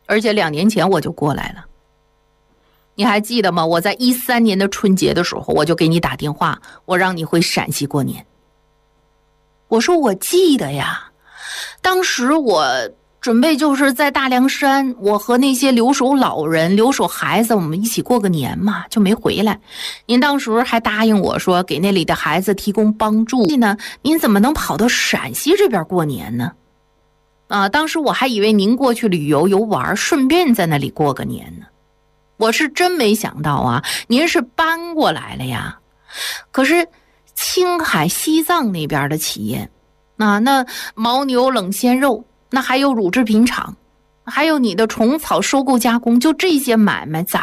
而且2年前我就过来了。你还记得吗？我在13年的春节的时候，我就给你打电话，我让你回陕西过年。我说我记得呀，当时我准备就是在大凉山，我和那些留守老人、留守孩子，我们一起过个年嘛，就没回来。您当时还答应我说给那里的孩子提供帮助呢，您怎么能跑到陕西这边过年呢？当时我还以为您过去旅游游玩，顺便在那里过个年呢。我是真没想到啊，您是搬过来了呀。可是青海、西藏那边的企业，那牦牛冷鲜肉，那还有乳制品厂，还有你的虫草收购加工，就这些买卖咋